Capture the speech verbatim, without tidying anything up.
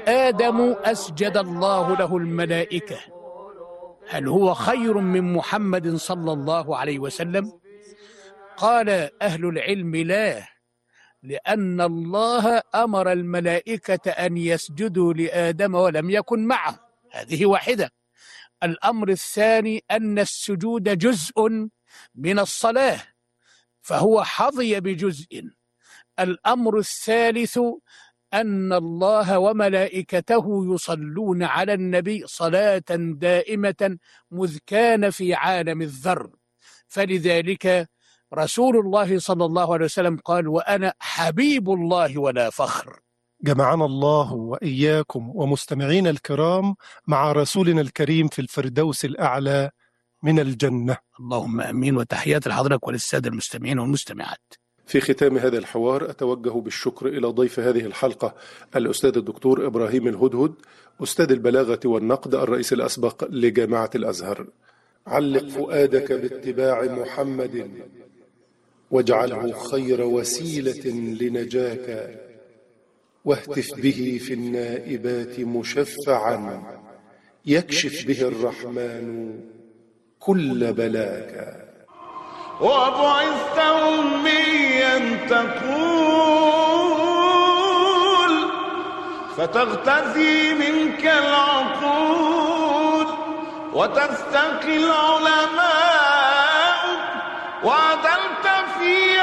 آدم أسجد الله له الملائكة، هل هو خير من محمد صلى الله عليه وسلم؟ قال أهل العلم لا، لأن الله أمر الملائكة أن يسجدوا لآدم ولم يكن معه، هذه واحدة. الأمر الثاني أن السجود جزء من الصلاة، فهو حظي بجزء. الأمر الثالث أن الله وملائكته يصلون على النبي صلاة دائمة مذ كان في عالم الذر، فلذلك رسول الله صلى الله عليه وسلم قال: وأنا حبيب الله ولا فخر. جمعنا الله وإياكم ومستمعين الكرام مع رسولنا الكريم في الفردوس الأعلى من الجنة. اللهم أمين. وتحيات لحضرتك وللسادة المستمعين والمستمعات. في ختام هذا الحوار أتوجه بالشكر إلى ضيف هذه الحلقة الأستاذ الدكتور إبراهيم الهدهد، أستاذ البلاغة والنقد، الرئيس الأسبق لجامعة الأزهر. علق فؤادك باتباع محمد واجعله خير وسيلة لنجاك، واهتف به في النائبات مشفعا يكشف به الرحمن كل بلاك. وبعثت أميا تقول فتغتذي منك العقول، وتستقي العلماء وعدلت في